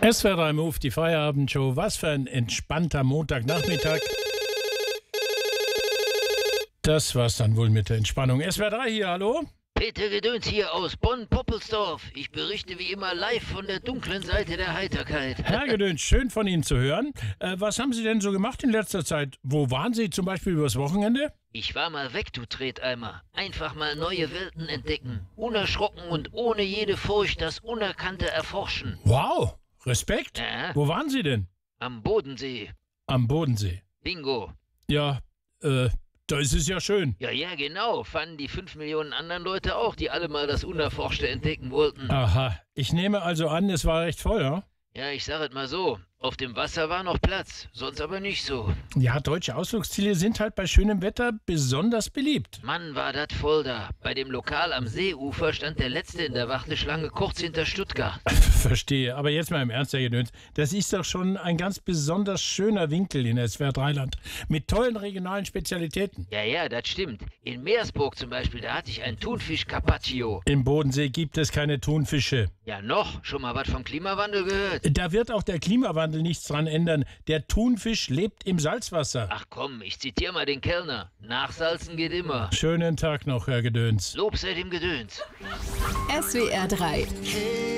SWR3 Move, die Feierabendshow. Was für ein entspannter Montagnachmittag. Das war's dann wohl mit der Entspannung. SWR3 hier, hallo? Peter Gedöns hier aus Bonn-Poppelsdorf. Ich berichte wie immer live von der dunklen Seite der Heiterkeit. Herr Gedöns, schön von Ihnen zu hören. Was haben Sie denn so gemacht in letzter Zeit? Wo waren Sie zum Beispiel übers Wochenende? Ich war mal weg, du Treteimer. Einfach mal neue Welten entdecken. Unerschrocken und ohne jede Furcht das Unerkannte erforschen. Wow, Respekt. Ja. Wo waren Sie denn? Am Bodensee. Am Bodensee. Bingo. Ja, da ist es ja schön. Ja, genau. Fanden die 5 Millionen anderen Leute auch, die alle mal das Unerforschte entdecken wollten. Aha, ich nehme also an, es war recht voll, ja? Ja, ich sag es mal so. Auf dem Wasser war noch Platz, sonst aber nicht so. Ja, deutsche Ausflugsziele sind halt bei schönem Wetter besonders beliebt. Mann, war das voll da. Bei dem Lokal am Seeufer stand der Letzte in der Warteschlange kurz hinter Stuttgart. Verstehe, aber jetzt mal im Ernst, Herr Gedöns. Das ist doch schon ein ganz besonders schöner Winkel in SWR3-Land. Mit tollen regionalen Spezialitäten. Ja, das stimmt. In Meersburg zum Beispiel, da hatte ich einen Thunfisch Carpaccio. Im Bodensee gibt es keine Thunfische. Ja, noch? Schon mal was vom Klimawandel gehört? Da wird auch der Klimawandel nichts dran ändern. Der Thunfisch lebt im Salzwasser. Ach komm, ich zitiere mal den Kellner. Nachsalzen geht immer. Schönen Tag noch, Herr Gedöns. Lob sei dem Gedöns. SWR 3